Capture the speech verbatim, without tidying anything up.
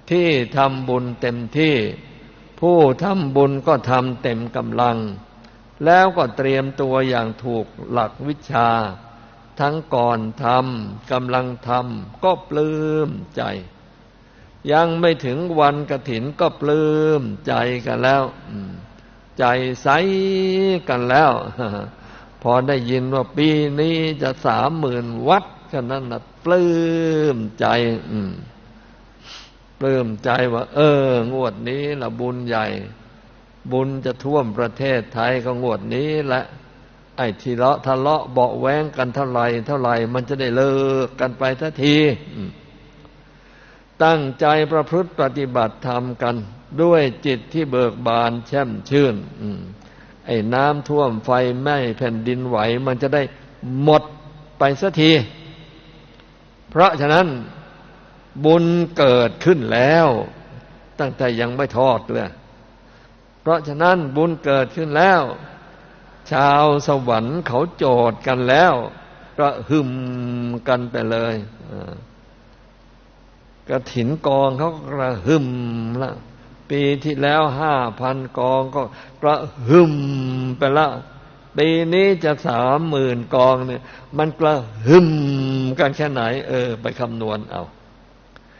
ที่ทำบุญเต็มที่ผู้ทำบุญก็ทำเต็มกำลังแล้วก็เตรียมตัวอย่างถูกหลักวิชาทั้งก่อนทำกำลังทำก็ปลื้มใจยังไม่ถึงวันกฐินก็ปลื้มใจกันแล้วใจใสกันแล้วพอได้ยินว่าปีนี้จะสามหมื่นวัดกันนั้นนะปลื้มใจปลื้มใจว่าเอองวดนี้ละบุญใหญ่บุญจะท่วมประเทศไทยก็งวดนี้แหละไอ้ที่เลาะทะเลาะเบาะแว้งกันเท่าไหร่เท่าไหร่มันจะได้เลิกกันไปทันทีตั้งใจประพฤติปฏิบัติธรรมกันด้วยจิตที่เบิกบานแช่มชื่นไอ้น้ำท่วมไฟไหม้แผ่นดินไหวมันจะได้หมดไปสักทีเพราะฉะนั้นบุญเกิดขึ้นแล้วตั้งแต่ยังไม่ทอดเลยเพราะฉะนั้นบุญเกิดขึ้นแล้วชาวสวรรค์เขาโจทย์กันแล้วกระหึ่มกันไปเลยกฐินกองเขากระหึ่มละปีที่แล้วห้าพันกองก็กระหึ่มไปละปีนี้จะสามหมื่นกองเนี่ยมันกระหึ่มกันแค่ไหนเออไปคำนวณเอา